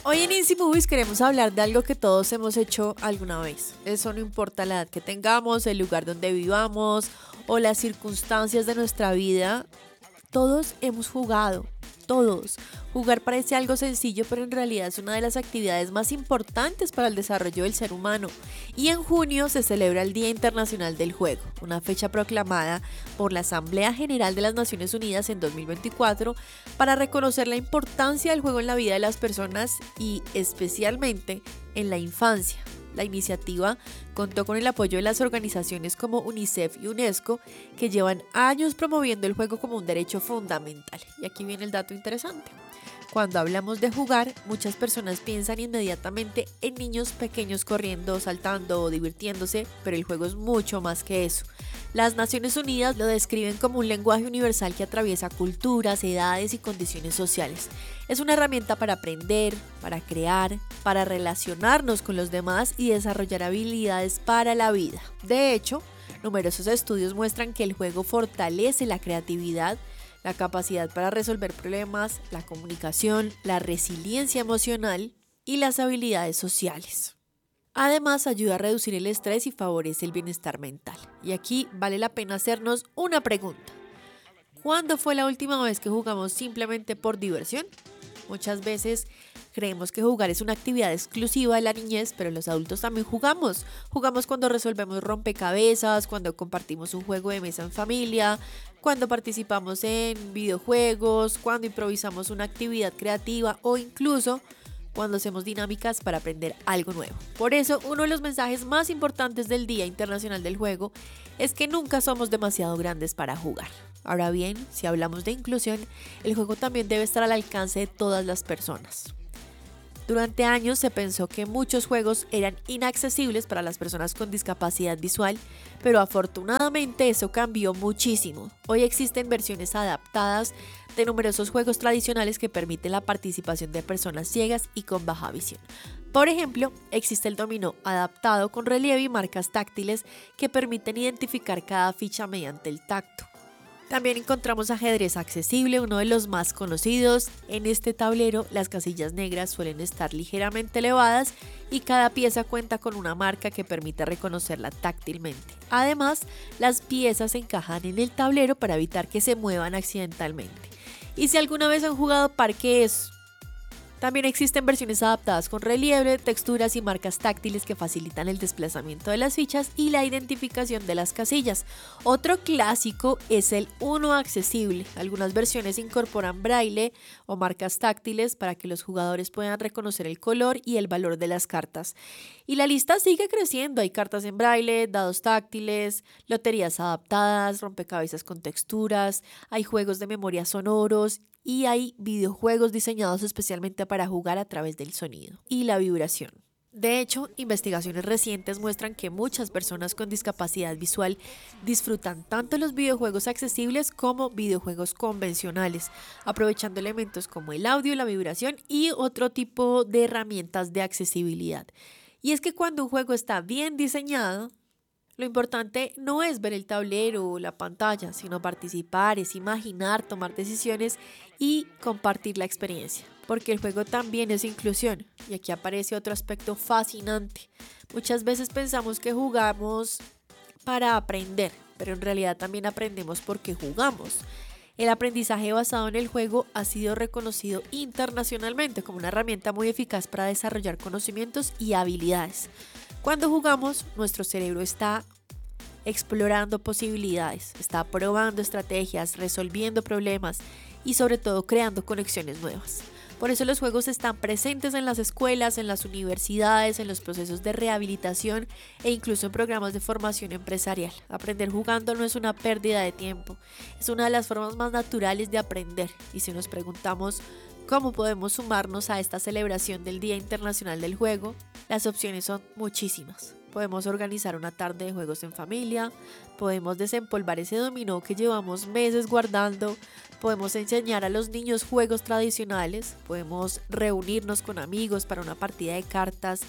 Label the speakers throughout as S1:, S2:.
S1: Hoy en Easy Movies queremos hablar de algo que todos hemos hecho alguna vez. Eso no importa la edad que tengamos, el lugar donde vivamos o las circunstancias de nuestra vida. Todos hemos jugado, todos. Jugar parece algo sencillo, pero en realidad es una de las actividades más importantes para el desarrollo del ser humano. Y en junio se celebra el Día Internacional del Juego, una fecha proclamada por la Asamblea General de las Naciones Unidas en 2024 para reconocer la importancia del juego en la vida de las personas y especialmente en la infancia. La iniciativa contó con el apoyo de las organizaciones como UNICEF y UNESCO, que llevan años promoviendo el juego como un derecho fundamental. Y aquí viene el dato interesante. Cuando hablamos de jugar, muchas personas piensan inmediatamente en niños pequeños corriendo, saltando o divirtiéndose, pero el juego es mucho más que eso. Las Naciones Unidas lo describen como un lenguaje universal que atraviesa culturas, edades y condiciones sociales. Es una herramienta para aprender, para crear, para relacionarnos con los demás y desarrollar habilidades para la vida. De hecho, numerosos estudios muestran que el juego fortalece la creatividad, la capacidad para resolver problemas, la comunicación, la resiliencia emocional y las habilidades sociales. Además, ayuda a reducir el estrés y favorece el bienestar mental. Y aquí vale la pena hacernos una pregunta. ¿Cuándo fue la última vez que jugamos simplemente por diversión? Muchas veces creemos que jugar es una actividad exclusiva de la niñez, pero los adultos también jugamos. Jugamos cuando resolvemos rompecabezas, cuando compartimos un juego de mesa en familia, cuando participamos en videojuegos, cuando improvisamos una actividad creativa o incluso cuando hacemos dinámicas para aprender algo nuevo. Por eso, uno de los mensajes más importantes del Día Internacional del Juego es que nunca somos demasiado grandes para jugar. Ahora bien, si hablamos de inclusión, el juego también debe estar al alcance de todas las personas. Durante años se pensó que muchos juegos eran inaccesibles para las personas con discapacidad visual, pero afortunadamente eso cambió muchísimo. Hoy existen versiones adaptadas de numerosos juegos tradicionales que permiten la participación de personas ciegas y con baja visión. Por ejemplo, existe el dominó adaptado con relieve y marcas táctiles que permiten identificar cada ficha mediante el tacto. También encontramos ajedrez accesible, uno de los más conocidos. En este tablero, las casillas negras suelen estar ligeramente elevadas y cada pieza cuenta con una marca que permite reconocerla táctilmente. Además, las piezas se encajan en el tablero para evitar que se muevan accidentalmente. Y si alguna vez han jugado parqués, también existen versiones adaptadas con relieve, texturas y marcas táctiles que facilitan el desplazamiento de las fichas y la identificación de las casillas. Otro clásico es el Uno accesible. Algunas versiones incorporan braille o marcas táctiles para que los jugadores puedan reconocer el color y el valor de las cartas. Y la lista sigue creciendo. Hay cartas en braille, dados táctiles, loterías adaptadas, rompecabezas con texturas, hay juegos de memoria sonoros y hay videojuegos diseñados especialmente para jugar a través del sonido y la vibración. De hecho, investigaciones recientes muestran que muchas personas con discapacidad visual disfrutan tanto los videojuegos accesibles como videojuegos convencionales, aprovechando elementos como el audio, la vibración y otro tipo de herramientas de accesibilidad. Y es que cuando un juego está bien diseñado, lo importante no es ver el tablero o la pantalla, sino participar, es imaginar, tomar decisiones y compartir la experiencia. Porque el juego también es inclusión. Y aquí aparece otro aspecto fascinante. Muchas veces pensamos que jugamos para aprender, pero en realidad también aprendemos porque jugamos. El aprendizaje basado en el juego ha sido reconocido internacionalmente como una herramienta muy eficaz para desarrollar conocimientos y habilidades. Cuando jugamos, nuestro cerebro está explorando posibilidades, está probando estrategias, resolviendo problemas y sobre todo creando conexiones nuevas. Por eso los juegos están presentes en las escuelas, en las universidades, en los procesos de rehabilitación e incluso en programas de formación empresarial. Aprender jugando no es una pérdida de tiempo, es una de las formas más naturales de aprender. Y si nos preguntamos cómo podemos sumarnos a esta celebración del Día Internacional del Juego, las opciones son muchísimas. Podemos organizar una tarde de juegos en familia, podemos desempolvar ese dominó que llevamos meses guardando, podemos enseñar a los niños juegos tradicionales, podemos reunirnos con amigos para una partida de cartas,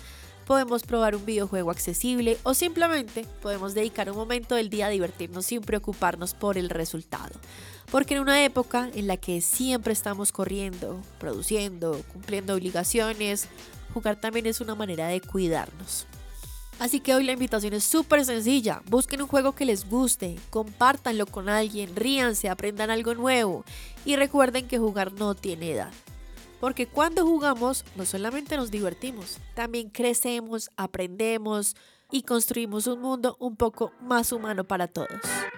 S1: podemos probar un videojuego accesible o simplemente podemos dedicar un momento del día a divertirnos sin preocuparnos por el resultado. Porque en una época en la que siempre estamos corriendo, produciendo, cumpliendo obligaciones, jugar también es una manera de cuidarnos. Así que hoy la invitación es súper sencilla. Busquen un juego que les guste, compártanlo con alguien, ríanse, aprendan algo nuevo y recuerden que jugar no tiene edad. Porque cuando jugamos no solamente nos divertimos, también crecemos, aprendemos y construimos un mundo un poco más humano para todos.